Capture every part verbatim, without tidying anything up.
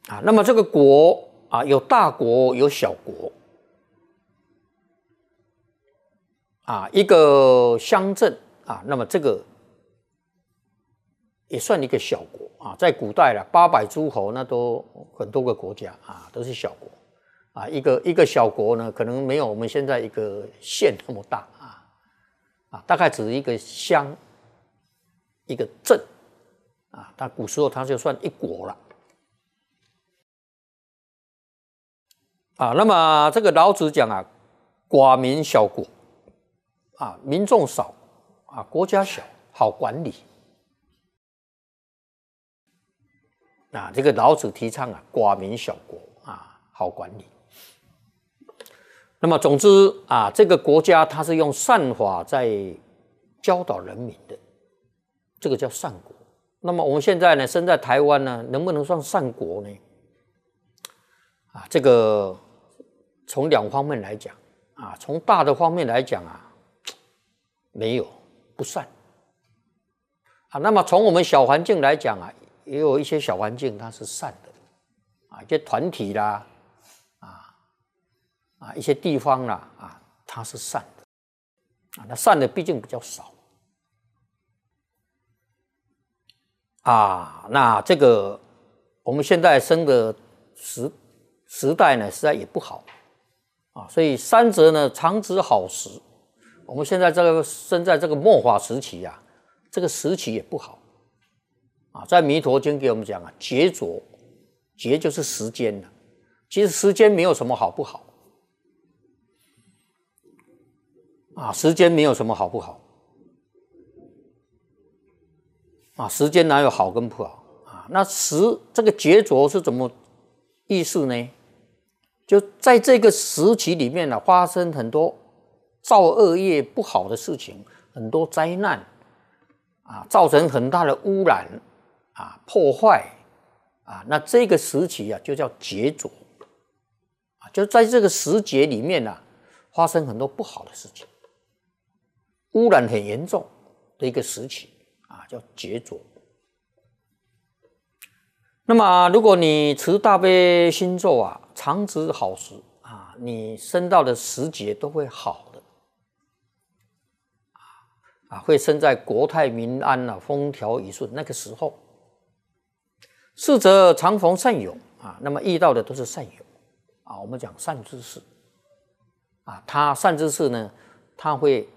啊。那么这个国啊，有大国有小国啊，一个乡镇啊，那么这个也算一个小国啊。在古代了，八百诸侯那都很多个国家啊，都是小国啊。一个一个小国呢，可能没有我们现在一个县那么大啊啊，大概只是一个乡、一个镇啊。它古时候它就算一国了啊。那么这个老子讲啊，寡民小国啊，民众少啊，国家小，好管理。啊，这个老子提倡啊，寡民小国啊，好管理。那么总之啊，这个国家它是用善法在教导人民的，这个叫善国。那么我们现在呢，身在台湾呢，能不能算善国呢？啊，这个从两方面来讲啊，从大的方面来讲啊，没有不善啊。那么从我们小环境来讲啊，也有一些小环境它是善的啊，一些团体啦，啊啊一些地方啦啊，它是善的啊，那善的毕竟比较少啊。那这个我们现在生的时时代呢，实在也不好啊，所以三则呢，常知好时。我们现在这个生在这个末法时期啊，这个时期也不好。啊，在《弥陀经》给我们讲啊，劫浊，劫就是时间了。其实时间没有什么好不好啊，时间没有什么好不好啊，时间哪有好跟不好啊？那时这个劫浊是怎么意思呢？就在这个时期里面呢、啊，发生很多造恶业不好的事情，很多灾难啊，造成很大的污染。啊，破坏啊，那这个时期啊，就叫劫浊啊，就在这个时节里面啊，发生很多不好的事情，污染很严重的一个时期啊，叫劫浊。那么，如果你持大悲心咒啊，常知好时啊，你生到的时节都会好的啊，会生在国泰民安啊，风调雨顺那个时候。逝者常逢善友啊，那么遇到的都是善友啊。我们讲善知识啊，他善知识呢，他会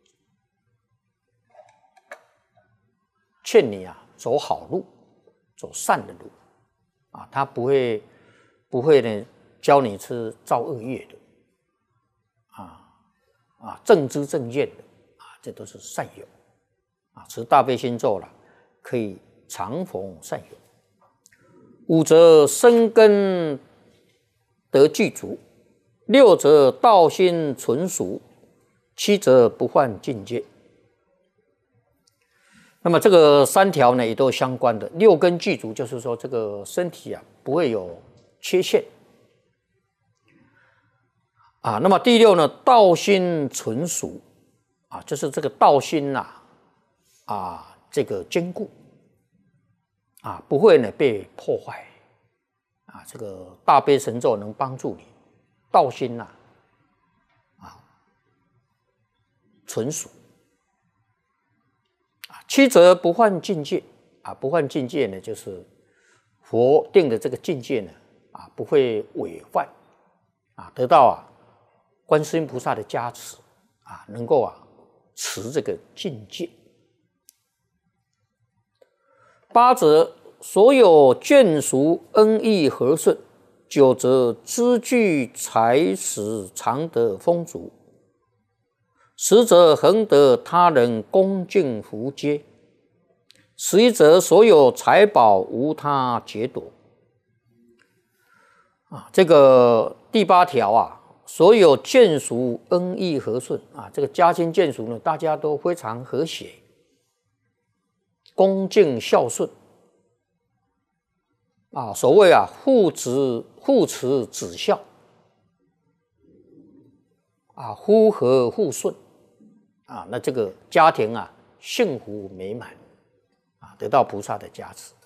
劝你啊走好路，走善的路啊，他不会不会呢教你是造恶业的啊啊正知正见的啊，这都是善友啊。持大悲心咒了，可以常逢善友。五则生根得具足，六则道心纯熟，七则不犯境界。那么这个三条呢，也都相关的。六根具足，就是说这个身体啊不会有缺陷啊。那么第六呢，道心纯熟啊，就是这个道心呐 啊, 啊，这个坚固。啊，不会呢被破坏啊！这个大悲神咒能帮助你道心呐 啊, 啊纯熟啊。七则不犯境界啊，不犯境界呢，就是佛定的这个境界呢啊，不会违犯啊，得到啊观世音菩萨的加持啊，能够啊持这个境界。八则所有眷属恩义和顺，九则资具财史常得丰足，十则恒得他人恭敬福接，十一则所有财宝无他劫夺。啊，这个第八条啊，所有眷属恩义和顺啊，这个家亲眷属呢，大家都非常和谐。恭敬孝顺啊，所谓啊父慈父慈子孝啊，夫和妇顺啊，那这个家庭啊幸福美满啊，得到菩萨的加持。